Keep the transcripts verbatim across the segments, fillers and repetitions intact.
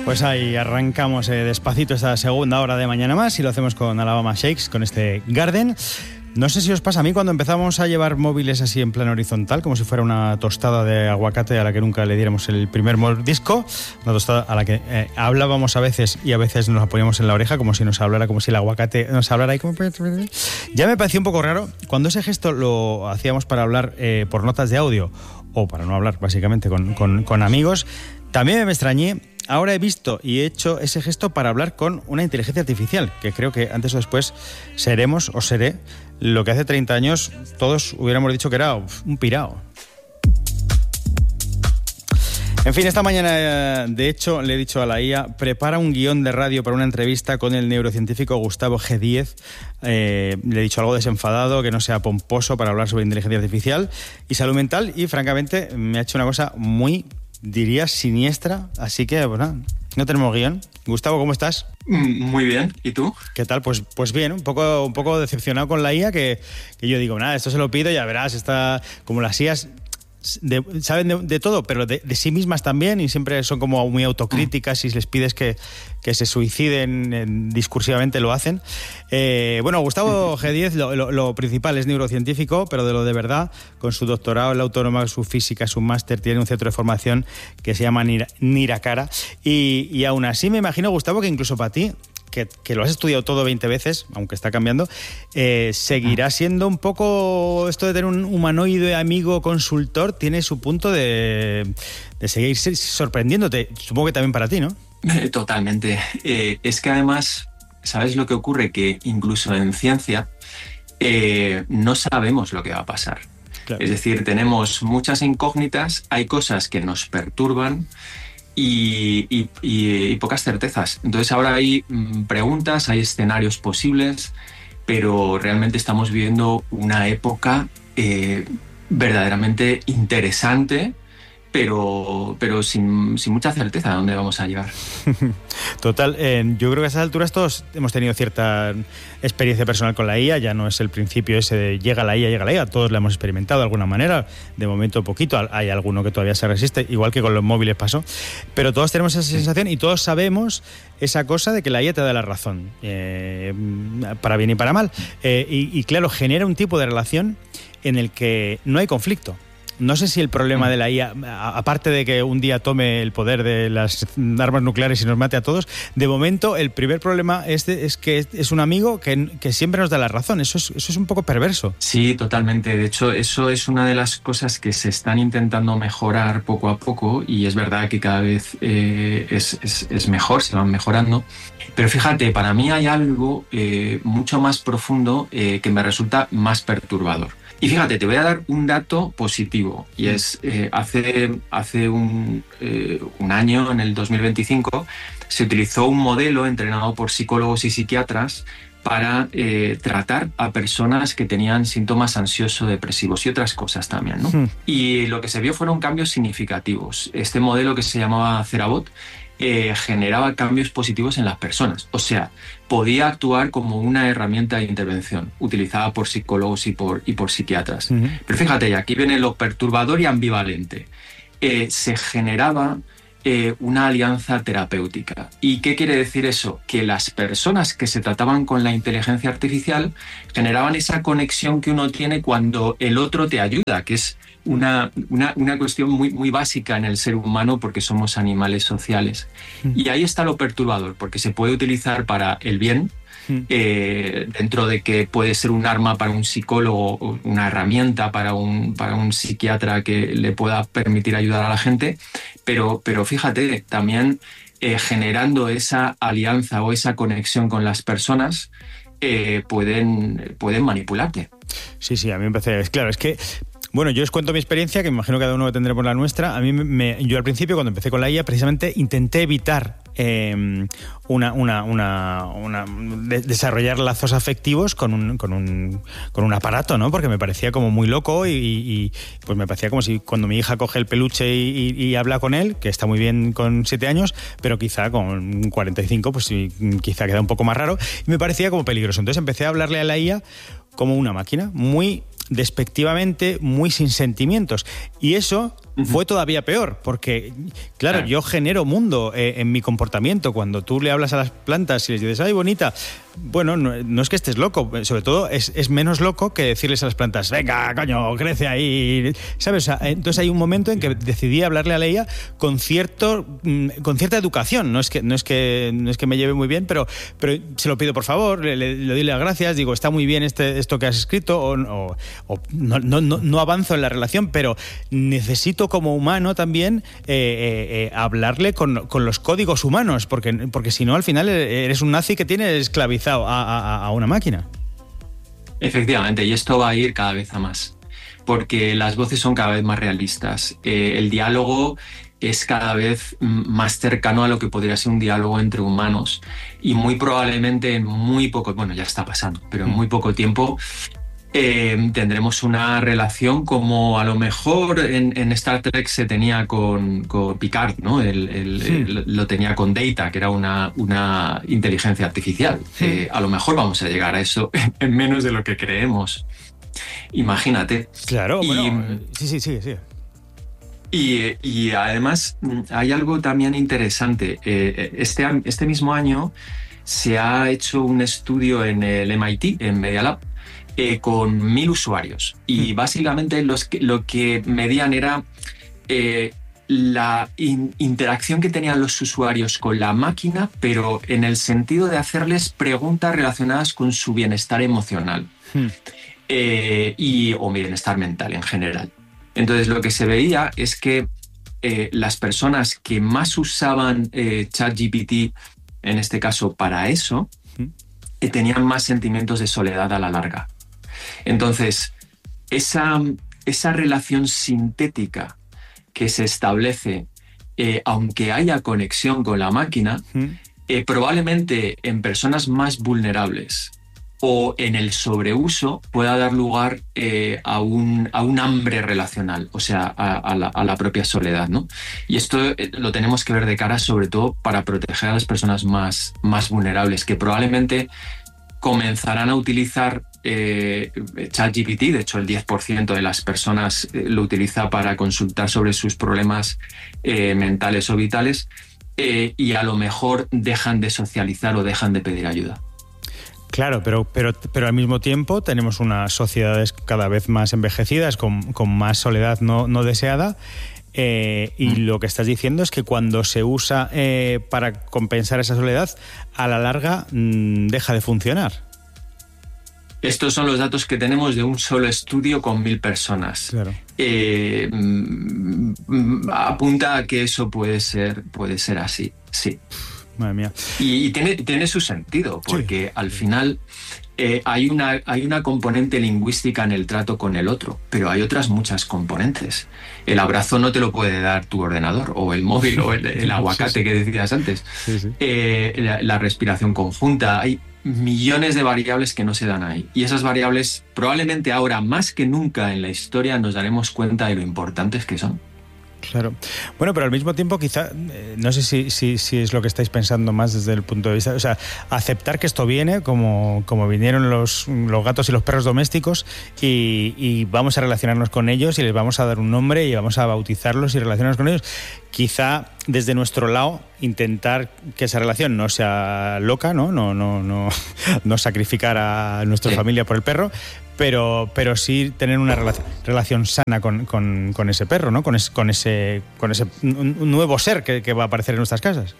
Pues ahí arrancamos eh, despacito esta segunda hora de Mañana Más y lo hacemos con Alabama Shakes, con este Garden. No sé si os pasa a mí cuando empezamos a llevar móviles así en plan horizontal, como si fuera una tostada de aguacate a la que nunca le diéramos el primer mordisco, una tostada a la que eh, hablábamos a veces y a veces nos la poníamos en la oreja como si nos hablara, como si el aguacate nos hablara y como... Ya me pareció un poco raro cuando ese gesto lo hacíamos para hablar eh, por notas de audio o para no hablar básicamente con, con, con amigos. También me extrañé. Ahora he visto y he hecho ese gesto para hablar con una inteligencia artificial, que creo que antes o después seremos o seré lo que hace treinta años todos hubiéramos dicho que era un pirao. En fin, esta mañana, de hecho, le he dicho a la I A, prepara un guión de radio para una entrevista con el neurocientífico Gustavo G diez. Eh, le he dicho algo desenfadado, que no sea pomposo para hablar sobre inteligencia artificial y salud mental, y francamente me ha hecho una cosa muy... diría siniestra, así que bueno, no tenemos guión. Gustavo, ¿cómo estás? Muy bien, ¿y tú? ¿Qué tal? Pues, pues bien, un poco, un poco decepcionado con la I A, que, que yo digo, nada, esto se lo pido, ya verás, está como las I As... De, saben de, de todo, pero de, de sí mismas también, y siempre son como muy autocríticas. Y si les pides que, que se suiciden eh, discursivamente lo hacen. Eh, bueno, Gustavo G diez lo, lo, lo principal es neurocientífico, pero de lo de verdad, con su doctorado en la Autónoma, su física, su máster, tiene un centro de formación que se llama Nira, Niracara, y, y aún así me imagino, Gustavo, que incluso para ti, Que, que lo has estudiado todo veinte veces, aunque está cambiando, eh, seguirá siendo un poco esto de tener un humanoide amigo consultor, tiene su punto de, de seguir sorprendiéndote, supongo que también para ti, ¿no? Totalmente. Eh, es que además, ¿sabes lo que ocurre? Que incluso en ciencia eh, no sabemos lo que va a pasar. Claro. Es decir, tenemos muchas incógnitas, hay cosas que nos perturban, Y, y, y, y pocas certezas. Entonces ahora hay mm, preguntas, hay escenarios posibles, pero realmente estamos viviendo una época eh, verdaderamente interesante, pero, pero sin, sin mucha certeza de dónde vamos a llegar. Total, eh, yo creo que a esas alturas todos hemos tenido cierta experiencia personal con la I A, ya no es el principio ese de llega la I A, llega la I A, todos la hemos experimentado de alguna manera, de momento poquito, hay alguno que todavía se resiste, igual que con los móviles pasó, pero todos tenemos esa sensación y todos sabemos esa cosa de que la I A te da la razón, eh, para bien y para mal, eh, y, y claro, genera un tipo de relación en el que no hay conflicto. No sé si el problema de la I A, aparte de que un día tome el poder de las armas nucleares y nos mate a todos, de momento el primer problema es, de, es que es un amigo que, que siempre nos da la razón. Eso es, eso es un poco perverso. Sí, totalmente. De hecho, eso es una de las cosas que se están intentando mejorar poco a poco, y es verdad que cada vez eh, es, es, es mejor, se van mejorando. Pero fíjate, para mí hay algo eh, mucho más profundo eh, que me resulta más perturbador. Y fíjate, te voy a dar un dato positivo, y es eh, hace, hace un, eh, un año, en el dos mil veinticinco, se utilizó un modelo entrenado por psicólogos y psiquiatras para eh, tratar a personas que tenían síntomas ansioso-depresivos y otras cosas también, ¿no? Mm. Y lo que se vio fueron cambios significativos. Este modelo, que se llamaba Therabot, Eh, generaba cambios positivos en las personas. O sea, podía actuar como una herramienta de intervención utilizada por psicólogos y por, y por psiquiatras. Uh-huh. Pero fíjate, y aquí viene lo perturbador y ambivalente. Eh, se generaba eh, una alianza terapéutica. ¿Y qué quiere decir eso? Que las personas que se trataban con la inteligencia artificial generaban esa conexión que uno tiene cuando el otro te ayuda, que es Una, una, una cuestión muy, muy básica en el ser humano, porque somos animales sociales. Mm. Y ahí está lo perturbador, porque se puede utilizar para el bien, mm. eh, dentro de que puede ser un arma para un psicólogo, una herramienta para un, para un psiquiatra que le pueda permitir ayudar a la gente, pero, pero fíjate, también eh, generando esa alianza o esa conexión con las personas, eh, pueden, pueden manipularte. Sí, sí, a mí me parece... Claro, es que... Bueno, yo os cuento mi experiencia, que me imagino que cada uno tendremos la nuestra. A mí, me, yo al principio, cuando empecé con la I A, precisamente intenté evitar eh, una, una, una, una de, desarrollar lazos afectivos con un, con un, con un aparato, ¿no? Porque me parecía como muy loco y, y pues me parecía como si cuando mi hija coge el peluche y, y, y habla con él, que está muy bien con siete años, pero quizá con cuarenta y cinco, pues quizá queda un poco más raro. Y me parecía como peligroso. Entonces empecé a hablarle a la I A como una máquina, muy despectivamente, muy sin sentimientos. Y eso fue todavía peor, porque, claro, claro. yo genero mundo eh, en mi comportamiento. Cuando tú le hablas a las plantas y les dices, ¡ay, bonita! Bueno, no, no es que estés loco, sobre todo es, es menos loco que decirles a las plantas, venga, coño, crece ahí, ¿sabes? O sea, entonces hay un momento en que decidí hablarle a Leia con cierto, con cierta educación. No es que, no es que, no es que me lleve muy bien, pero, pero se lo pido por favor, le, le, le doy las gracias, digo, está muy bien este, esto que has escrito, o, o, o no, no, no, no avanzo en la relación, pero necesito como humano también eh, eh, eh, hablarle con, con los códigos humanos, porque, porque si no, al final eres un nazi que tiene esclavizado A, a, a una máquina. Efectivamente, y esto va a ir cada vez a más, porque las voces son cada vez más realistas. Eh, el diálogo es cada vez más cercano a lo que podría ser un diálogo entre humanos, y muy probablemente en muy poco, bueno, ya está pasando, pero en muy poco tiempo eh, tendremos una relación como a lo mejor en, en Star Trek se tenía con, con Picard, ¿no? El, el, sí. el, lo tenía con Data, que era una, una inteligencia artificial. Sí. Eh, a lo mejor vamos a llegar a eso en menos de lo que creemos. Imagínate. Claro, y, bueno, sí, sí, sí, sí. Y, y además hay algo también interesante. Este, este mismo año se ha hecho un estudio en el M I T, en Media Lab, Eh, con mil usuarios, y básicamente los que, lo que medían era eh, la in, interacción que tenían los usuarios con la máquina, pero en el sentido de hacerles preguntas relacionadas con su bienestar emocional hmm. eh, y, o bienestar mental en general. Entonces lo que se veía es que eh, las personas que más usaban eh, ChatGPT, en este caso para eso, hmm. eh, tenían más sentimientos de soledad a la larga. Entonces, esa, esa relación sintética que se establece, eh, aunque haya conexión con la máquina, ¿Mm? eh, probablemente en personas más vulnerables o en el sobreuso pueda dar lugar eh, a, un, a un hambre relacional, o sea, a, a, la, a la propia soledad, ¿no? Y esto lo tenemos que ver de cara sobre todo para proteger a las personas más, más vulnerables, que probablemente comenzarán a utilizar eh, ChatGPT. De hecho, el diez por ciento de las personas eh, lo utiliza para consultar sobre sus problemas eh, mentales o vitales, eh, y a lo mejor dejan de socializar o dejan de pedir ayuda. Claro, pero, pero, pero al mismo tiempo tenemos unas sociedades cada vez más envejecidas, con, con más soledad no, no deseada. Eh, y mm. lo que estás diciendo es que cuando se usa eh, para compensar esa soledad, a la larga mmm, deja de funcionar. Estos son los datos que tenemos de un solo estudio con mil personas. Claro. Eh, mmm, apunta a que eso puede ser, puede ser así, sí. Madre mía. Y, y tiene, tiene su sentido, porque sí. al final eh, hay, una, hay una componente lingüística en el trato con el otro, pero hay otras muchas componentes. El abrazo no te lo puede dar tu ordenador, o el móvil, o el, el aguacate sí, sí. que decías antes. Sí, sí. Eh, la, la respiración conjunta. Hay millones de variables que no se dan ahí. Y esas variables, probablemente ahora más que nunca en la historia, nos daremos cuenta de lo importantes que son. Claro. Bueno, pero al mismo tiempo quizá, eh, no sé si, si, si es lo que estáis pensando más desde el punto de vista, o sea, aceptar que esto viene como, como vinieron los, los gatos y los perros domésticos, y, y vamos a relacionarnos con ellos y les vamos a dar un nombre y vamos a bautizarlos y relacionarnos con ellos. Quizá desde nuestro lado intentar que esa relación no sea loca, no, no, no, no, no sacrificar a nuestra sí. familia por el perro, pero, pero sí tener una relación, relación sana con, con, con ese perro, ¿no? Con, es, con ese, con ese un nuevo ser que, que va a aparecer en nuestras casas.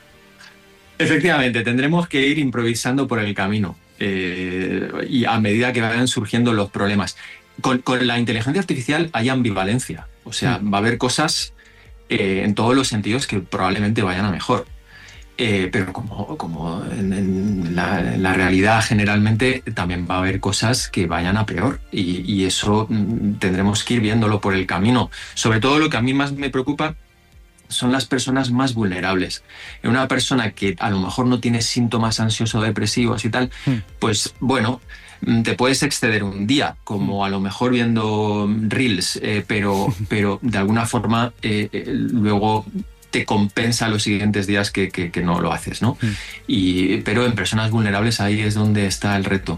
Efectivamente, tendremos que ir improvisando por el camino, eh, y a medida que vayan surgiendo los problemas. Con, con la inteligencia artificial hay ambivalencia, o sea, mm. va a haber cosas eh, en todos los sentidos que probablemente vayan a mejor. Eh, pero como, como en, en, la, en la realidad generalmente también va a haber cosas que vayan a peor, y, y eso mm, tendremos que ir viéndolo por el camino. Sobre todo lo que a mí más me preocupa son las personas más vulnerables. Una persona que a lo mejor no tiene síntomas ansiosos o depresivos y tal, mm. pues bueno, te puedes exceder un día, como a lo mejor viendo reels, eh, pero, pero de alguna forma eh, eh, luego te compensa los siguientes días que, que, que no lo haces, ¿no? Mm. Y, pero en personas vulnerables ahí es donde está el reto.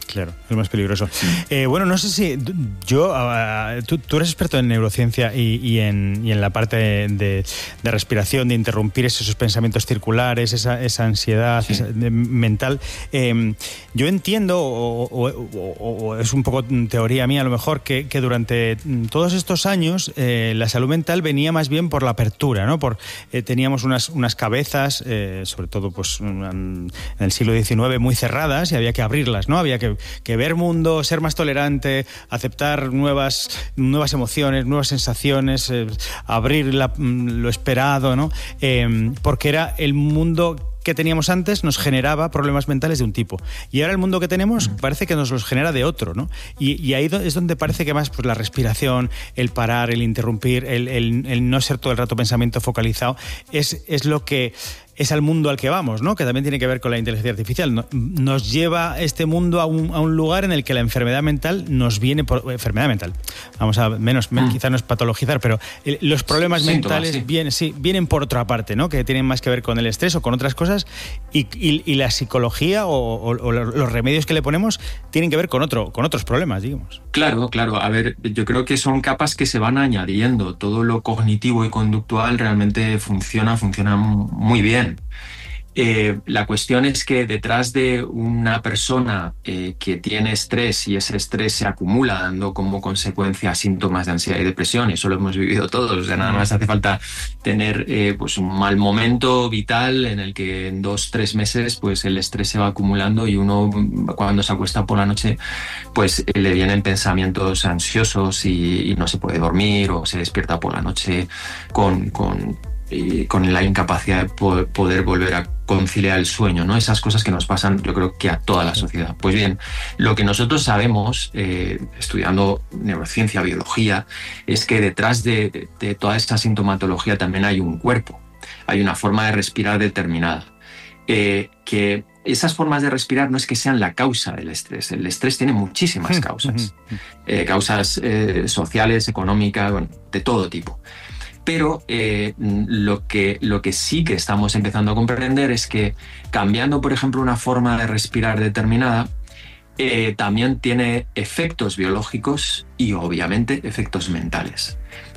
Claro, es más peligroso. Eh, bueno, no sé si yo, uh, tú, tú eres experto en neurociencia y, y, en, y en la parte de, de respiración, de interrumpir esos pensamientos circulares, esa, esa ansiedad sí. esa, de, mental. Eh, yo entiendo, o, o, o, o es un poco teoría mía a lo mejor, que, que durante todos estos años eh, la salud mental venía más bien por la apertura, ¿no? Por, eh, teníamos unas, unas cabezas, eh, sobre todo pues, en el siglo diecinueve, muy cerradas y había que abrirlas, ¿no? Había que que ver mundo, ser más tolerante, aceptar nuevas, nuevas emociones, nuevas sensaciones, eh, abrir la, lo esperado, ¿no? Eh, porque era el mundo que teníamos antes nos generaba problemas mentales de un tipo. Y ahora el mundo que tenemos parece que nos los genera de otro, ¿no? Y, y ahí es donde parece que más pues, la respiración, el parar, el interrumpir, el, el, el no ser todo el rato pensamiento focalizado, es, es lo que es al mundo al que vamos, ¿no? Que también tiene que ver con la inteligencia artificial. Nos lleva este mundo a un, a un lugar en el que la enfermedad mental nos viene por... Enfermedad mental. Vamos a menos, mm. quizá no es patologizar, pero los problemas Síntomas, mentales sí. Vienen, sí, vienen por otra parte, ¿no? Que tienen más que ver con el estrés o con otras cosas y, y, y la psicología o, o, o los remedios que le ponemos tienen que ver con, otro, con otros problemas, digamos. Claro, claro. A ver, yo creo que son capas que se van añadiendo. Todo lo cognitivo y conductual realmente funciona, funciona muy bien. Eh, la cuestión es que detrás de una persona eh, que tiene estrés y ese estrés se acumula dando como consecuencia síntomas de ansiedad y depresión, y eso lo hemos vivido todos, o sea, nada más hace falta tener eh, pues un mal momento vital en el que en dos, tres meses pues el estrés se va acumulando y uno cuando se acuesta por la noche pues le vienen pensamientos ansiosos y, y no se puede dormir o se despierta por la noche con... con y con la incapacidad de poder volver a conciliar el sueño, ¿no? Esas cosas que nos pasan, yo creo que a toda la sociedad. Pues bien, lo que nosotros sabemos, eh, estudiando neurociencia, biología, es que detrás de, de, de toda esta sintomatología también hay un cuerpo, hay una forma de respirar determinada, eh, que esas formas de respirar no es que sean la causa del estrés, el estrés tiene muchísimas causas, eh, causas eh, sociales, económicas, bueno, de todo tipo. Pero eh, lo, que, lo que sí que estamos empezando a comprender es que cambiando, por ejemplo, una forma de respirar determinada, eh, también tiene efectos biológicos y, obviamente, efectos mentales.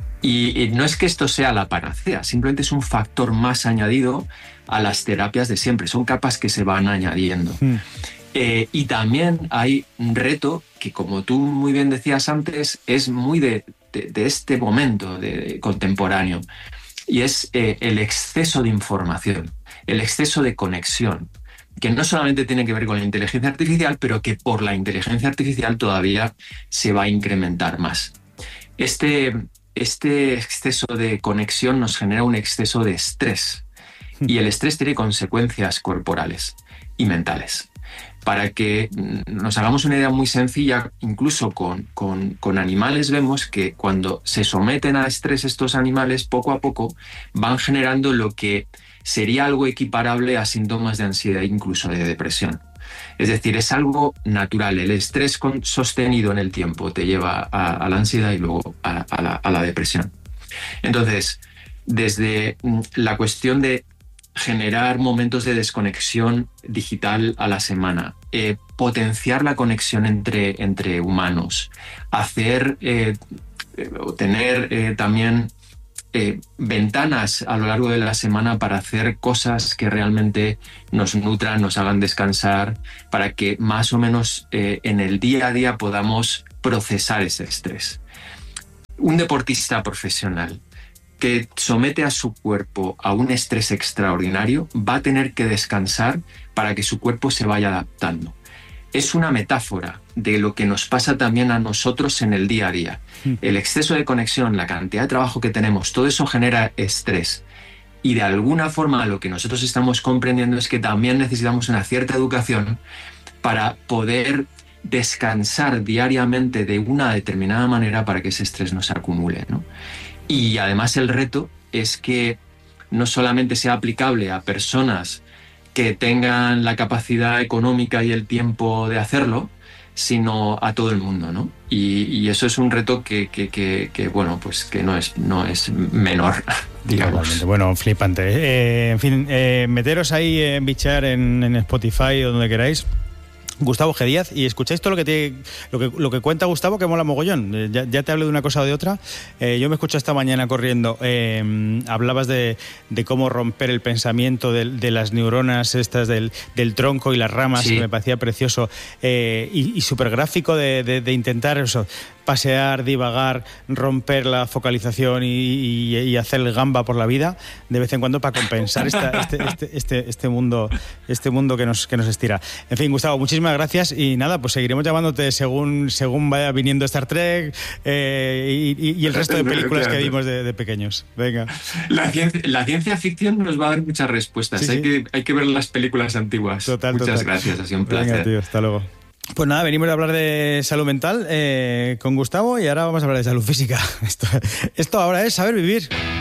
Y, y no es que esto sea la panacea, simplemente es un factor más añadido a las terapias de siempre. Son capas que se van añadiendo. Mm. Eh, y también hay un reto que, como tú muy bien decías antes, es muy de... De, de este momento de, contemporáneo, y es eh, el exceso de información, el exceso de conexión, que no solamente tiene que ver con la inteligencia artificial, pero que por la inteligencia artificial todavía se va a incrementar más. Este, este exceso de conexión nos genera un exceso de estrés, y el estrés tiene consecuencias corporales y mentales. Para que nos hagamos una idea muy sencilla, incluso con, con, con animales vemos que cuando se someten a estrés estos animales, poco a poco van generando lo que sería algo equiparable a síntomas de ansiedad, incluso de depresión. Es decir, es algo natural. El estrés con, sostenido en el tiempo te lleva a, a la ansiedad y luego a, a, la, a la depresión. Entonces, desde la cuestión de generar momentos de desconexión digital a la semana, eh, potenciar la conexión entre, entre humanos, hacer eh, o tener eh, también eh, ventanas a lo largo de la semana para hacer cosas que realmente nos nutran, nos hagan descansar, para que más o menos eh, en el día a día podamos procesar ese estrés. Un deportista profesional que somete a su cuerpo a un estrés extraordinario va a tener que descansar para que su cuerpo se vaya adaptando. Es una metáfora de lo que nos pasa también a nosotros en el día a día. El exceso de conexión, la cantidad de trabajo que tenemos, todo eso genera estrés. Y de alguna forma lo que nosotros estamos comprendiendo es que también necesitamos una cierta educación para poder descansar diariamente de una determinada manera para que ese estrés no se acumule, ¿no? Y además el reto es que no solamente sea aplicable a personas que tengan la capacidad económica y el tiempo de hacerlo, sino a todo el mundo, ¿no? Y, y eso es un reto que, que, que, que, bueno, pues que no es, no es menor, digamos. Totalmente. Bueno, flipante. Eh, en fin, eh, meteros ahí en bichar en, en Spotify o donde queráis. Gustavo G. Díaz, y escucháis todo lo que, te, lo que lo que cuenta Gustavo, que mola mogollón. Eh, ya, ya te hablo de una cosa o de otra. Eh, yo me escucho esta mañana corriendo. Eh, hablabas de, de cómo romper el pensamiento de, de las neuronas estas del, del tronco y las ramas, sí. que me parecía precioso. Eh, y y súper gráfico de, de, de intentar eso, pasear, divagar, romper la focalización y, y, y hacer el gamba por la vida de vez en cuando para compensar esta, este, este, este, este mundo, este mundo que nos, que nos estira. En fin, Gustavo, muchísimas gracias y nada, pues seguiremos llamándote según, según vaya viniendo Star Trek eh, y, y el resto de películas que vimos de, de pequeños. Venga. La ciencia, la ciencia ficción nos va a dar muchas respuestas. Sí, hay, sí. Que, hay que ver las películas antiguas. Total, Muchas total. gracias, ha sido un placer. Venga, tío, hasta luego. Pues nada, venimos a hablar de salud mental eh, con Gustavo y ahora vamos a hablar de salud física. Esto, esto ahora es saber vivir.